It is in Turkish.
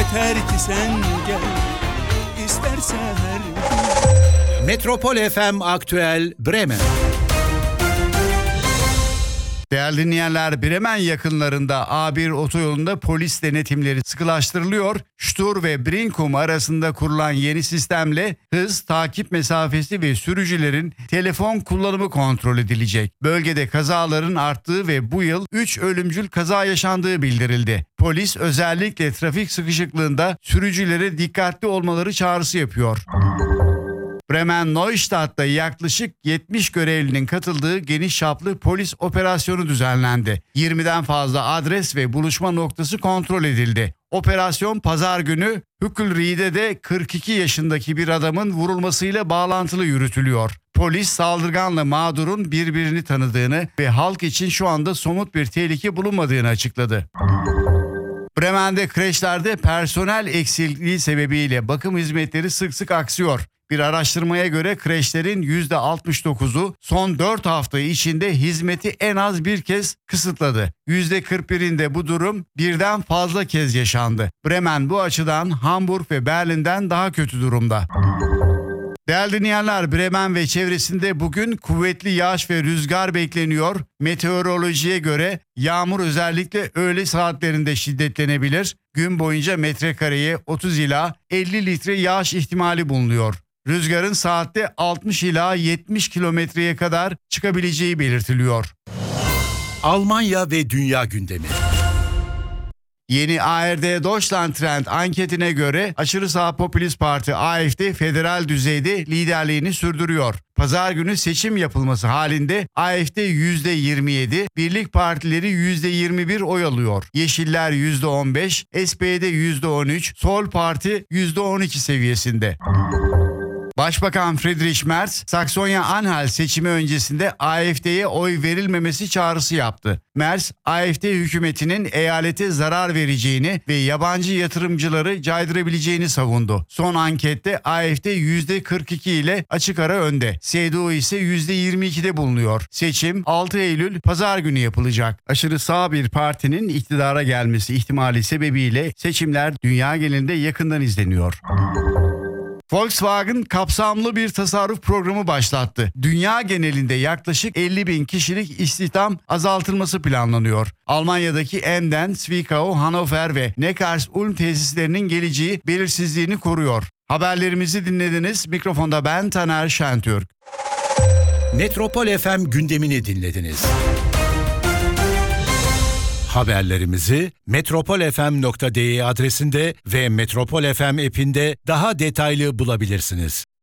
Yeter ki sen gel, isterse her gün. Metropol FM Aktüel Bremen. Değerli dinleyenler, Bremen yakınlarında A1 otoyolunda polis denetimleri sıkılaştırılıyor. Stur ve Brinkum arasında kurulan yeni sistemle hız, takip mesafesi ve sürücülerin telefon kullanımı kontrol edilecek. Bölgede kazaların arttığı ve bu yıl 3 ölümcül kaza yaşandığı bildirildi. Polis özellikle trafik sıkışıklığında sürücülere dikkatli olmaları çağrısı yapıyor. Bremen-Neustadt'ta yaklaşık 70 görevlinin katıldığı geniş çaplı polis operasyonu düzenlendi. 20'den fazla adres ve buluşma noktası kontrol edildi. Operasyon pazar günü Hükülri'de 42 yaşındaki bir adamın vurulmasıyla bağlantılı yürütülüyor. Polis saldırganla mağdurun birbirini tanıdığını ve halk için şu anda somut bir tehlike bulunmadığını açıkladı. Bremen'de kreşlerde personel eksikliği sebebiyle bakım hizmetleri sık sık aksıyor. Bir araştırmaya göre kreşlerin %69'u son 4 hafta içinde hizmeti en az bir kez kısıtladı. %41'inde bu durum birden fazla kez yaşandı. Bremen bu açıdan Hamburg ve Berlin'den daha kötü durumda. Değerli dinleyenler, Bremen ve çevresinde bugün kuvvetli yağış ve rüzgar bekleniyor. Meteorolojiye göre yağmur özellikle öğle saatlerinde şiddetlenebilir. Gün boyunca metrekareye 30 ila 50 litre yağış ihtimali bulunuyor. Rüzgarın saatte 60 ila 70 kilometreye kadar çıkabileceği belirtiliyor. Almanya ve dünya gündemi. Yeni ARD Deutschland Trend anketine göre aşırı sağ popülist parti AfD federal düzeyde liderliğini sürdürüyor. Pazar günü seçim yapılması halinde AfD %27, birlik partileri %21 oy alıyor. Yeşiller %15, SPD %13, Sol Parti %12 seviyesinde. Başbakan Friedrich Merz, Saksonya-Anhalt seçimi öncesinde AfD'ye oy verilmemesi çağrısı yaptı. Merz, AfD hükümetinin eyalete zarar vereceğini ve yabancı yatırımcıları caydırabileceğini savundu. Son ankette AfD %42 ile açık ara önde. CDU ise %22'de bulunuyor. Seçim 6 Eylül Pazar günü yapılacak. Aşırı sağ bir partinin iktidara gelmesi ihtimali sebebiyle seçimler dünya genelinde yakından izleniyor. Volkswagen kapsamlı bir tasarruf programı başlattı. Dünya genelinde yaklaşık 50.000 kişilik istihdam azaltılması planlanıyor. Almanya'daki Emden, Zwickau, Hannover ve Neckarsulm tesislerinin geleceği belirsizliğini koruyor. Haberlerimizi dinlediniz. Mikrofonda ben Taner Şentürk. Metropol FM gündemini dinlediniz. Haberlerimizi metropolfm.de adresinde ve Metropol FM app'inde daha detaylı bulabilirsiniz.